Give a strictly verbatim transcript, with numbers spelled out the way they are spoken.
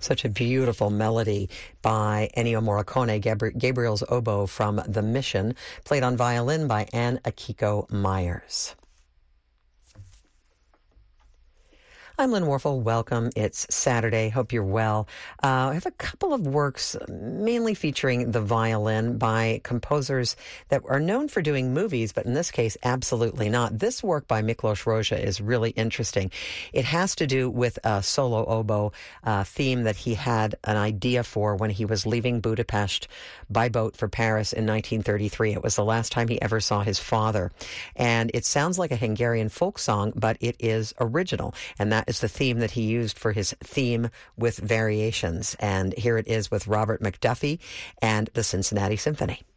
Such a beautiful melody by Ennio Morricone, Gabri- Gabriel's oboe from The Mission, played on violin by Anne Akiko Myers. I'm Lynn Warfel. Welcome. It's Saturday. Hope you're well. Uh, I have a couple of works mainly featuring the violin by composers that are known for doing movies, but in this case, absolutely not. This work by Miklos Rozsa is really interesting. It has to do with a solo oboe uh, theme that he had an idea for when he was leaving Budapest by boat for Paris in nineteen thirty-three. It was the last time he ever saw his father. And it sounds like a Hungarian folk song, but it is original. And that is the theme that he used for his theme with variations. And here it is with Robert McDuffie and the Cincinnati Symphony.